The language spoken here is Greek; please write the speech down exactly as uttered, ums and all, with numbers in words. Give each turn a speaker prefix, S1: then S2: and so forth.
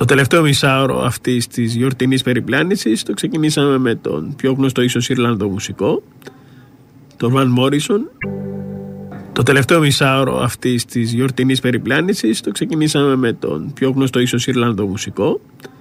S1: τελευταίο μισάωρο αυτής της γιορτινής περιπλάνησης το ξεκινήσαμε με τον πιο γνωστό ίσως Ιρλανδό μουσικό, τον Βαν Μόρισον. Το τελευταίο μισάωρο αυτής της γιορτινής περιπλάνησης το ξεκινήσαμε με τον πιο γνωστό ίσως Ιρλανδό μουσικό,